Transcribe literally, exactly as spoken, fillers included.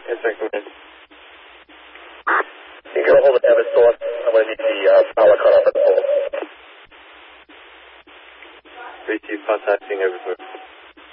Yes, sir, come in. You get a hold of Evan Source. I'm going to need the uh, power cut off at the pole. three two contacting Eversource.